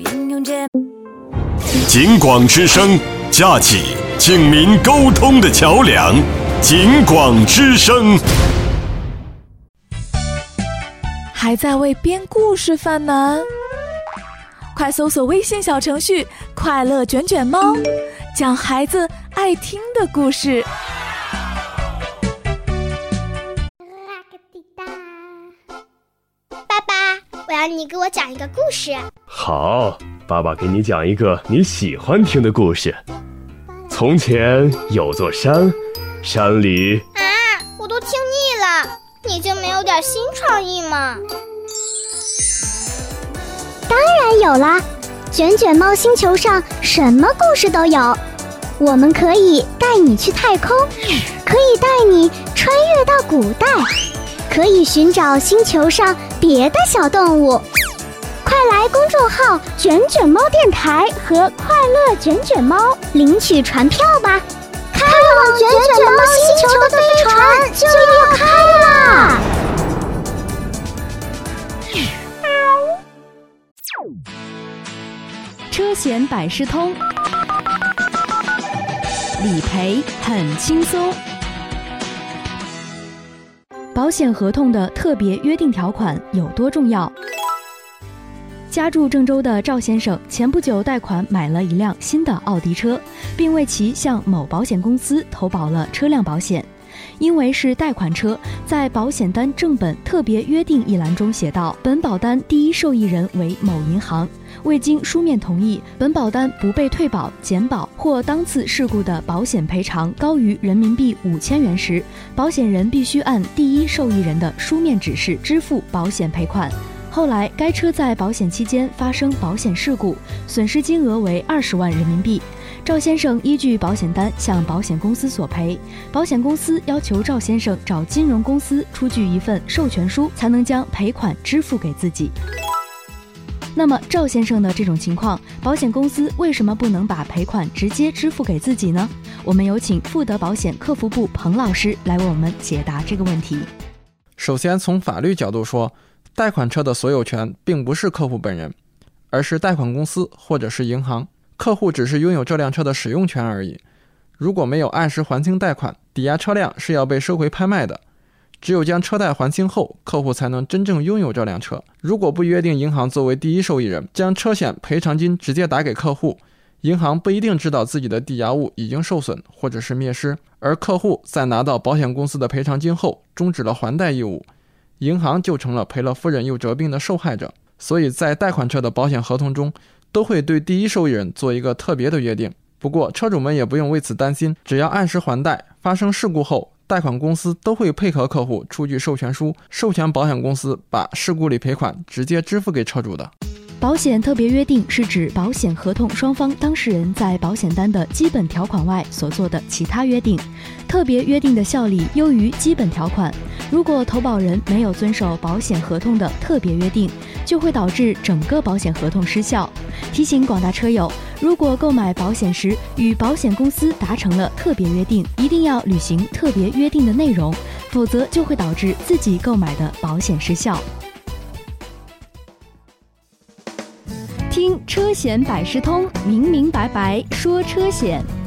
警广之声，架起警民沟通的桥梁。警广之声。 还在为编故事犯难？快搜索微信小程序“快乐卷卷猫”，讲孩子爱听的故事。 爸爸，我要你给我讲一个故事。 好，爸爸给你讲一个你喜欢听的故事。从前有座山，山里…… 我都听腻了，你就没有点新创意吗？ 当然有啦，卷卷猫星球上什么故事都有。我们可以带你去太空，可以带你穿越到古代，可以寻找星球上别的小动物。快来公众号卷卷猫电台和快乐卷卷猫领取船票吧，开往卷卷猫星球的飞船就要开啦！ 车险百事通，理赔很轻松。保险合同的特别约定条款有多重要？家住郑州的赵先生前不久贷款买了一辆新的奥迪车，并为其向某保险公司投保了车辆保险。因为是贷款车，在保险单正本特别约定一栏中写道，本保单第一受益人为某银行，未经书面同意，本保单不被退保、减保或当次事故的保险赔偿高于人民币5000元时，保险人必须按第一受益人的书面指示支付保险赔款。后来该车在保险期间发生保险事故，损失金额为20万人民币。赵先生依据保险单向保险公司索赔，保险公司要求赵先生找金融公司出具一份授权书，才能将赔款支付给自己。那么赵先生的这种情况，保险公司为什么不能把赔款直接支付给自己呢？我们有请富德保险客服部彭老师来为我们解答这个问题。 首先从法律角度说，贷款车的所有权并不是客户本人，而是贷款公司或者是银行，客户只是拥有这辆车的使用权而已。如果没有按时还清贷款，抵押车辆是要被收回拍卖的。只有将车贷还清后，客户才能真正拥有这辆车。如果不约定银行作为第一受益人，将车险赔偿金直接打给客户，银行不一定知道自己的抵押物已经受损或者是灭失，而客户在拿到保险公司的赔偿金后终止了还贷义务，银行就成了赔了夫人又折兵的受害者。所以在贷款车的保险合同中都会对第一受益人做一个特别的约定。不过车主们也不用为此担心，只要按时还贷，发生事故后贷款公司都会配合客户出具授权书，授权保险公司把事故理赔款直接支付给车主的。 保险特别约定是指保险合同双方当事人在保险单的基本条款外所做的其他约定。特别约定的效力优于基本条款，如果投保人没有遵守保险合同的特别约定，就会导致整个保险合同失效。提醒广大车友，如果购买保险时与保险公司达成了特别约定，一定要履行特别约定的内容，否则就会导致自己购买的保险失效。听车险百事通，明明白白说车险。